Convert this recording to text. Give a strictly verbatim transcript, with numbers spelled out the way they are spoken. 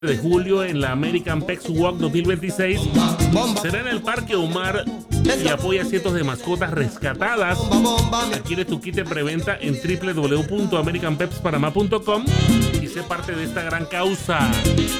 de julio en la American Pets Walk dos mil veintiséis. Será en el Parque Omar y apoya cientos de mascotas rescatadas. Adquiere tu kit de preventa en w w w punto american peps panama punto com y sé parte de esta gran causa.